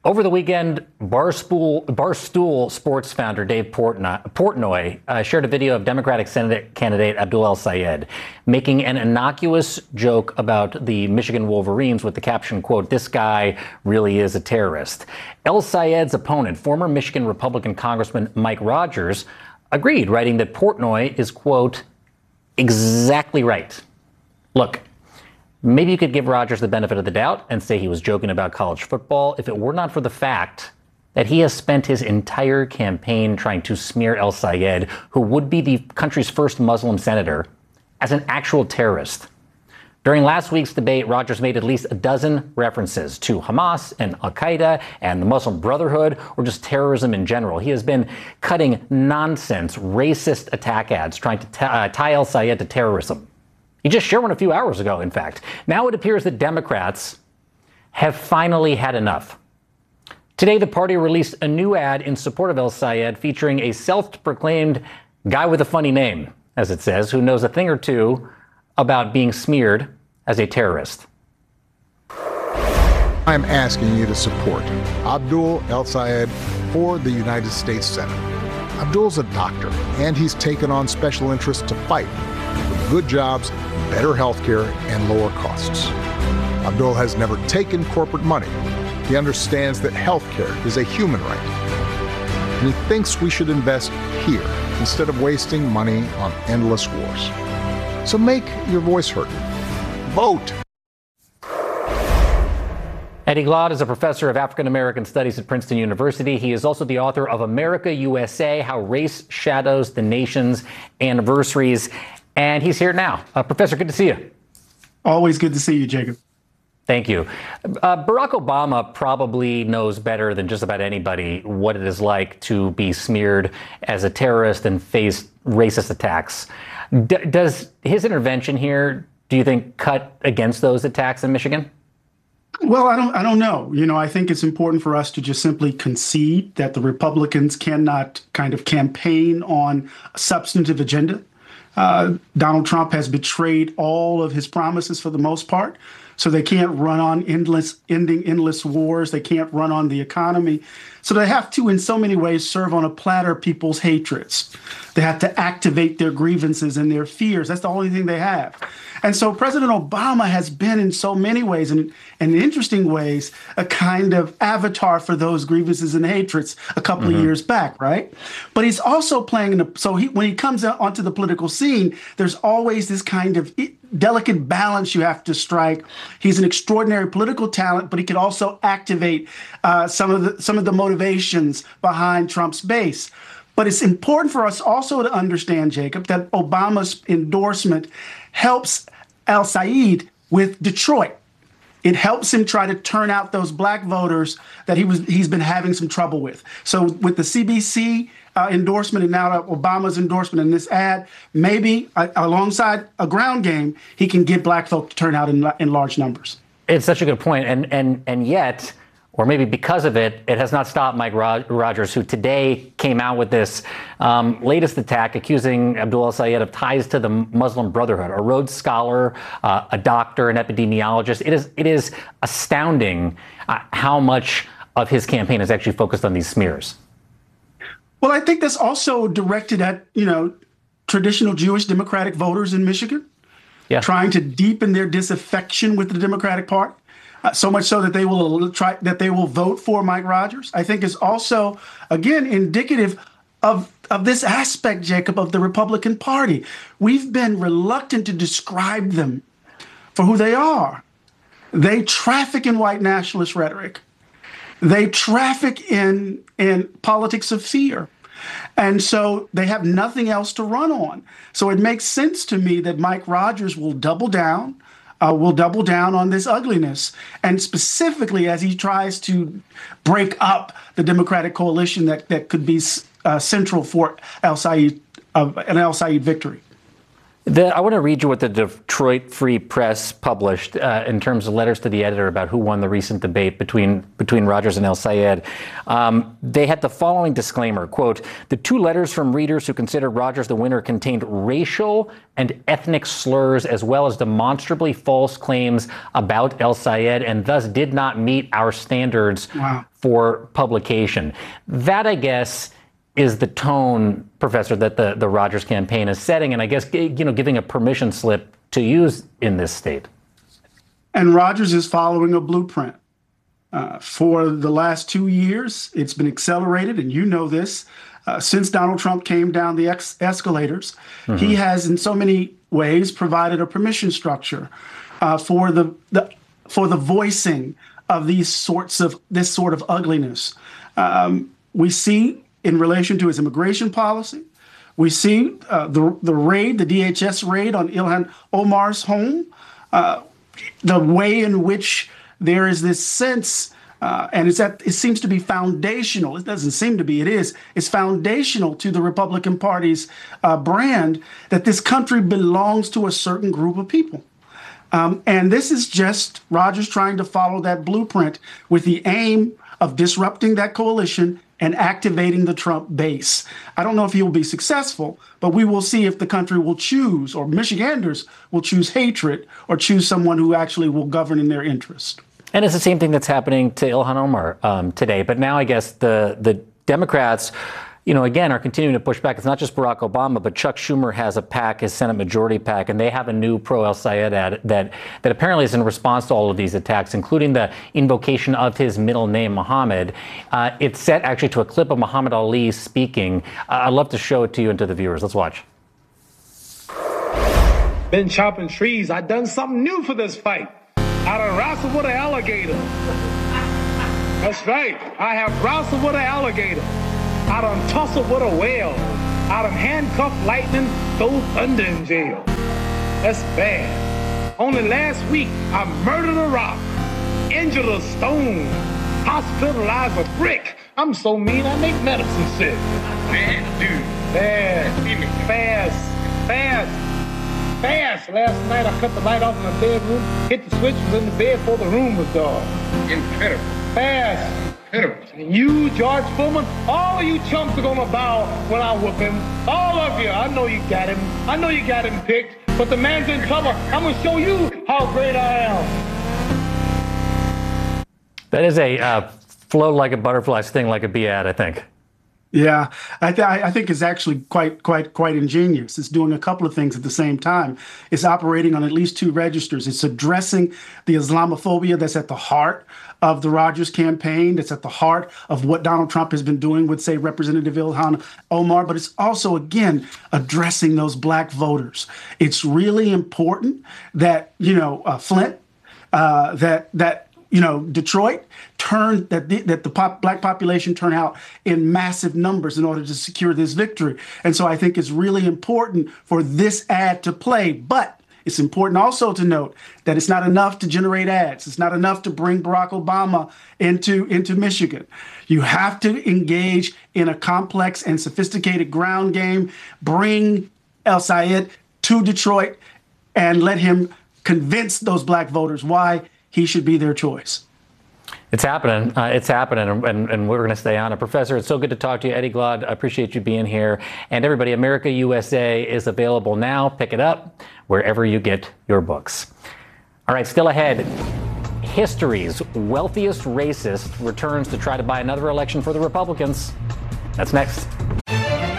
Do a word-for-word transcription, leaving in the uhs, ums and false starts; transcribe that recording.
Over the weekend, Barstool, Barstool Sports founder Dave Portnoy, Portnoy uh, shared a video of Democratic Senate candidate Abdul El-Sayed making an innocuous joke about the Michigan Wolverines with the caption, quote, "This guy really is a terrorist." El-Sayed's opponent, former Michigan Republican Congressman Mike Rogers, agreed, writing that Portnoy is, quote, "exactly right." Look, maybe you could give Rogers the benefit of the doubt and say he was joking about college football if it were not for the fact that he has spent his entire campaign trying to smear El-Sayed, who would be the country's first Muslim senator, as an actual terrorist. During last week's debate, Rogers made at least a dozen references to Hamas and Al-Qaeda and the Muslim Brotherhood, or just terrorism in general. He has been cutting nonsense, racist attack ads trying to t- uh, tie El-Sayed to terrorism. He just shared one a few hours ago, in fact. Now it appears that Democrats have finally had enough. Today, the party released a new ad in support of El-Sayed featuring a self-proclaimed guy with a funny name, as it says, who knows a thing or two about being smeared as a terrorist. I'm asking you to support Abdul El-Sayed for the United States Senate. Abdul's a doctor, and he's taken on special interests to fight for good jobs, better health care, and lower costs. Abdul has never taken corporate money. He understands that health care is a human right. And he thinks we should invest here instead of wasting money on endless wars. So make your voice heard. Vote. Eddie Glaude is a professor of African American Studies at Princeton University. He is also the author of America, U S A, How Race Shadows the Nation's Anniversaries. And he's here now. Uh, Professor, good to see you. Always good to see you, Jacob. Thank you. Uh, Barack Obama probably knows better than just about anybody what it is like to be smeared as a terrorist and face racist attacks. D- does his intervention here, do you think, cut against those attacks in Michigan? Well, I don't I don't know. You know, I think it's important for us to just simply concede that the Republicans cannot kind of campaign on a substantive agenda. Uh, Donald Trump has betrayed all of his promises for the most part. So they can't run on endless, ending endless wars. They can't run on the economy. So they have to, in so many ways, serve on a platter people's hatreds. They have to activate their grievances and their fears. That's the only thing they have. And so President Obama has been in so many ways, and in interesting ways, a kind of avatar for those grievances and hatreds a couple mm-hmm. of years back, right? But he's also playing in a, so he, when he comes out onto the political scene, there's always this kind of delicate balance you have to strike. He's an extraordinary political talent, but he can also activate uh, some of the some of the motivations behind Trump's base. But it's important for us also to understand, Jacob, that Obama's endorsement helps El-Sayed with Detroit. It helps him try to turn out those black voters that he was he's been having some trouble with. So with the C B C uh, endorsement and now Obama's endorsement in this ad, maybe uh, alongside a ground game, he can get black folk to turn out in, in large numbers. It's such a good point, and and and yet, or maybe because of it, it has not stopped Mike Rogers, who today came out with this um, latest attack accusing Abdul El-Sayed of ties to the Muslim Brotherhood, a Rhodes Scholar, uh, a doctor, an epidemiologist. It is it is astounding uh, how much of his campaign is actually focused on these smears. Well, I think that's also directed at, you know, traditional Jewish Democratic voters in Michigan, yeah. trying to deepen their disaffection with the Democratic Party. Uh, so much so that they will try that they will vote for Mike Rogers. I think is also, again, indicative of of this aspect, Jacob, of the Republican Party. We've been reluctant to describe them for who they are. They traffic in white nationalist rhetoric. They traffic in in politics of fear. And so they have nothing else to run on. So it makes sense to me that Mike Rogers will double down. Uh, will double down on this ugliness, and specifically as he tries to break up the Democratic coalition that, that could be uh, central for El-Sayed, uh, an El-Sayed victory. The, I want to read you what the Detroit Free Press published uh, in terms of letters to the editor about who won the recent debate between between Rogers and El-Sayed. Um, they had the following disclaimer, quote, "The two letters from readers who considered Rogers the winner contained racial and ethnic slurs as well as demonstrably false claims about El-Sayed and thus did not meet our standards wow. for publication." That, I guess, is the tone, Professor, that the, the Rogers campaign is setting, and I guess, you know, giving a permission slip to use in this state. And Rogers is following a blueprint. Uh, for the last two years, it's been accelerated, and you know this. Uh, since Donald Trump came down the ex- escalators, mm-hmm. he has, in so many ways, provided a permission structure uh, for the, the for the voicing of these sorts of this sort of ugliness. Um, we see. In relation to his immigration policy, we see uh, the the raid, the D H S raid on Ilhan Omar's home, uh, the way in which there is this sense, uh, and it's that it seems to be foundational. It doesn't seem to be. It is. It's foundational to the Republican Party's uh, brand that this country belongs to a certain group of people. Um, and this is just Rogers trying to follow that blueprint with the aim of disrupting that coalition and activating the Trump base. I don't know if he will be successful, but we will see if the country will choose, or Michiganders will choose hatred or choose someone who actually will govern in their interest. And it's the same thing that's happening to Ilhan Omar um, today. But now I guess the, the Democrats, you know, again, are continuing to push back. It's not just Barack Obama, but Chuck Schumer has a PAC, his Senate Majority PAC, and they have a new pro-El-Sayed ad that, that apparently is in response to all of these attacks, including the invocation of his middle name, Muhammad. Uh, it's set actually to a clip of Muhammad Ali speaking. Uh, I'd love to show it to you and to the viewers. Let's watch. Been chopping trees. I done something new for this fight. I done wrestled with an alligator. That's right. I have wrestled with an alligator. I done tussled with a whale. I done handcuffed lightning, throw thunder in jail. That's bad. Only last week, I murdered a rock, injured a stone, hospitalized a brick. I'm so mean, I make medicine sick. Man, dude. Fast, fast, fast, fast. Last night, I cut the light off in the bedroom, hit the switch, was in the bed before the room was dark. Incredible. Fast. And you, George Foreman, all of you chumps are gonna bow when I whoop him. All of you. I know you got him. I know you got him picked. But the man's in trouble. I'm gonna show you how great I am. That is a uh, flow like a butterfly, sting like a bee ad, I think. Yeah, I, th- I think it's actually quite, quite, quite ingenious. It's doing a couple of things at the same time. It's operating on at least two registers. It's addressing the Islamophobia that's at the heart of the Rogers campaign, that's at the heart of what Donald Trump has been doing with, say, Representative Ilhan Omar. But it's also, again, addressing those black voters. It's really important that, you know, uh, Flint, uh, that that. You know, Detroit turned that the, that the pop, black population turn out in massive numbers in order to secure this victory. And so I think it's really important for this ad to play. But it's important also to note that it's not enough to generate ads. It's not enough to bring Barack Obama into, into Michigan. You have to engage in a complex and sophisticated ground game, bring El-Sayed to Detroit and let him convince those black voters why he should be their choice. It's happening. Uh, it's happening, and, and we're going to stay on it. Professor, it's so good to talk to you. Eddie Glaude, I appreciate you being here. And everybody, America U S A is available now. Pick it up wherever you get your books. All right, still ahead. History's wealthiest racist returns to try to buy another election for the Republicans. That's next.